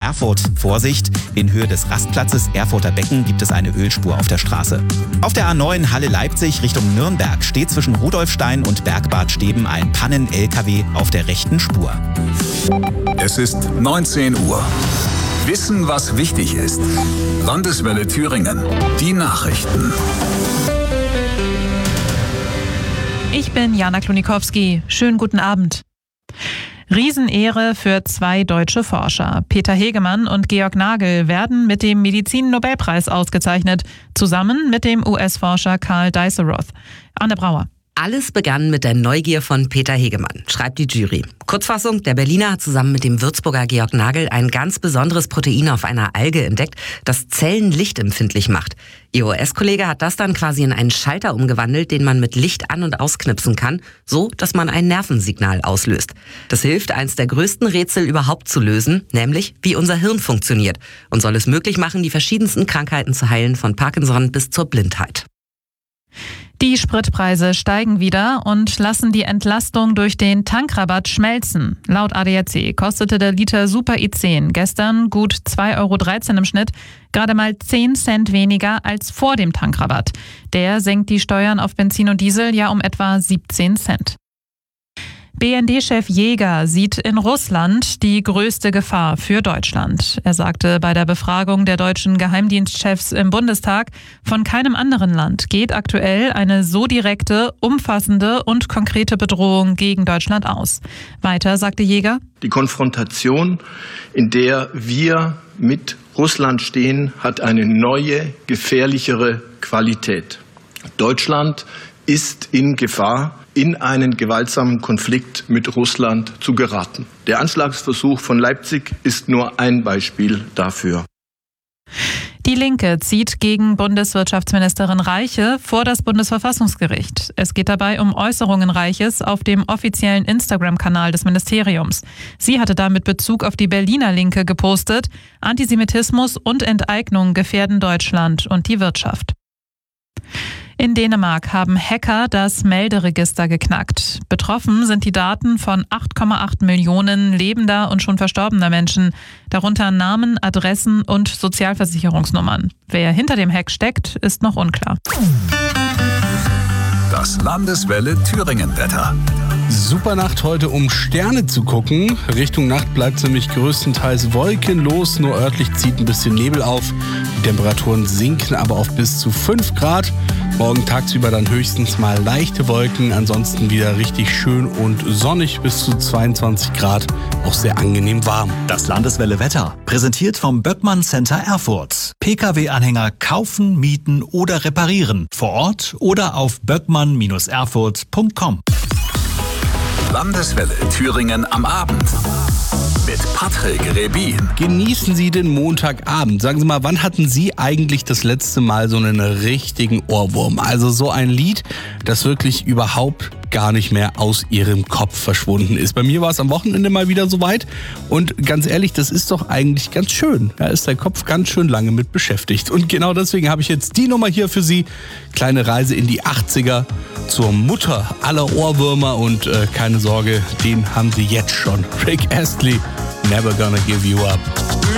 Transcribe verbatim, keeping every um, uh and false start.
Erfurt. Vorsicht, in Höhe des Rastplatzes Erfurter Becken gibt es eine Ölspur auf der Straße. Auf der A neun Halle-Leipzig Richtung Nürnberg steht zwischen Rudolfstein und Bergbad Steben ein Pannen-L K W auf der rechten Spur. Es ist neunzehn Uhr. Wissen, was wichtig ist. Landeswelle Thüringen. Die Nachrichten. Ich bin Jana Klonikowski. Schönen guten Abend. Riesenehre für zwei deutsche Forscher. Peter Hegemann und Georg Nagel werden mit dem Medizin-Nobelpreis ausgezeichnet, zusammen mit dem U S-Forscher Karl Dijsselroth. Anne Brauer. Alles begann mit der Neugier von Peter Hegemann, schreibt die Jury. Kurzfassung, der Berliner hat zusammen mit dem Würzburger Georg Nagel ein ganz besonderes Protein auf einer Alge entdeckt, das Zellen lichtempfindlich macht. Ihr U S-Kollege hat das dann quasi in einen Schalter umgewandelt, den man mit Licht an- und ausknipsen kann, so dass man ein Nervensignal auslöst. Das hilft, eins der größten Rätsel überhaupt zu lösen, nämlich wie unser Hirn funktioniert, und soll es möglich machen, die verschiedensten Krankheiten zu heilen, von Parkinson bis zur Blindheit. Die Spritpreise steigen wieder und lassen die Entlastung durch den Tankrabatt schmelzen. Laut A D A C kostete der Liter Super I zehn gestern gut zwei Euro dreizehn im Schnitt, gerade mal zehn Cent weniger als vor dem Tankrabatt. Der senkt die Steuern auf Benzin und Diesel ja um etwa siebzehn Cent. B N D-Chef Jäger sieht in Russland die größte Gefahr für Deutschland. Er sagte bei der Befragung der deutschen Geheimdienstchefs im Bundestag, von keinem anderen Land geht aktuell eine so direkte, umfassende und konkrete Bedrohung gegen Deutschland aus. Weiter sagte Jäger: Die Konfrontation, in der wir mit Russland stehen, hat eine neue, gefährlichere Qualität. Deutschland ist in Gefahr, in einen gewaltsamen Konflikt mit Russland zu geraten. Der Anschlagsversuch von Leipzig ist nur ein Beispiel dafür. Die Linke zieht gegen Bundeswirtschaftsministerin Reiche vor das Bundesverfassungsgericht. Es geht dabei um Äußerungen Reiches auf dem offiziellen Instagram-Kanal des Ministeriums. Sie hatte damit Bezug auf die Berliner Linke gepostet: Antisemitismus und Enteignung gefährden Deutschland und die Wirtschaft. In Dänemark haben Hacker das Melderegister geknackt. Betroffen sind die Daten von acht Komma acht Millionen lebender und schon verstorbener Menschen, darunter Namen, Adressen und Sozialversicherungsnummern. Wer hinter dem Hack steckt, ist noch unklar. Das Landeswelle Thüringen-Wetter. Super Nacht heute, um Sterne zu gucken. Richtung Nacht bleibt es nämlich größtenteils wolkenlos, nur örtlich zieht ein bisschen Nebel auf. Die Temperaturen sinken aber auf bis zu fünf Grad. Morgen tagsüber dann höchstens mal leichte Wolken, ansonsten wieder richtig schön und sonnig bis zu zweiundzwanzig Grad, auch sehr angenehm warm. Das Landeswelle Wetter, präsentiert vom Böckmann Center Erfurt. P K W-Anhänger kaufen, mieten oder reparieren, vor Ort oder auf böckmann Bindestrich erfurt Punkt com. Landeswelle Thüringen am Abend mit Patrick Rebin. Genießen Sie den Montagabend. Sagen Sie mal, wann hatten Sie eigentlich das letzte Mal so einen richtigen Ohrwurm? Also so ein Lied, das wirklich überhaupt gar nicht mehr aus Ihrem Kopf verschwunden ist. Bei mir war es am Wochenende mal wieder soweit und ganz ehrlich, das ist doch eigentlich ganz schön. Da ist der Kopf ganz schön lange mit beschäftigt. Und genau deswegen habe ich jetzt die Nummer hier für Sie. Kleine Reise in die achtziger zur Mutter aller Ohrwürmer und äh, keine Sorge, den haben Sie jetzt schon. Rick Astley, Never Gonna Give You Up.